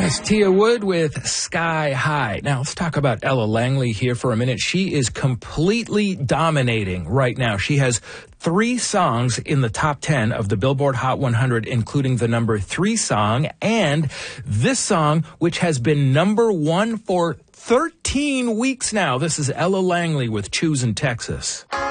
That's Tia Wood with Sky High. Now, let's talk about Ella Langley here for a minute. She is completely dominating right now. She has 3 songs in the top 10 of the Billboard Hot 100, including the number 3 song and this song, which has been number 1 for 13 weeks now. This is Ella Langley with Choosing Texas.